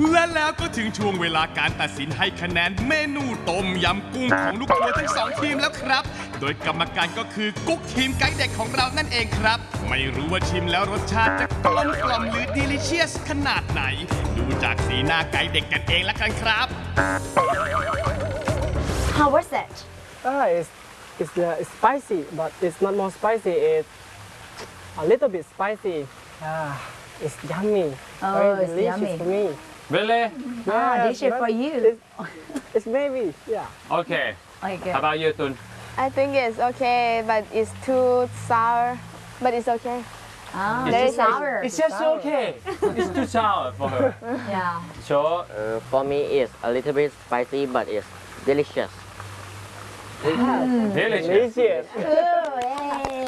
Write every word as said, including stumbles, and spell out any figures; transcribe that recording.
และแล้วก็ถึงช่วงเวลาการตัดสินให้คะแนนเมนูต้มยำกุ้งของลูกทัวร์ทั้งสองทีมแล้วครับ โดยกรรมการก็คือกุ๊กทีมไกด์เด็กของเรานั่นเองครับ ไม่รู้ว่าชิมแล้วรสชาติจะกลมกล่อมหรือ delicious ขนาดไหน ดูจากสีหน้าไกด์เด็กกันเองละกันครับ How was it? Ah, it's it's, uh, it's spicy, but it's not more spicy. It's a little bit spicy. Ah, it's yummy. Oh, Very it's delicious yummy. for me. Really? Ah, Yes, delicious but for you. It's, it's maybe, yeah. Okay. Okay. How about you, Tun? I think it's okay, but it's too sour. But it's okay. Ah, It's very just- sour. It's just okay. It's too sour for her. Yeah. So, Uh, for me, it's a little bit spicy, but it's delicious. delicious. Delicious. Ooh, yay.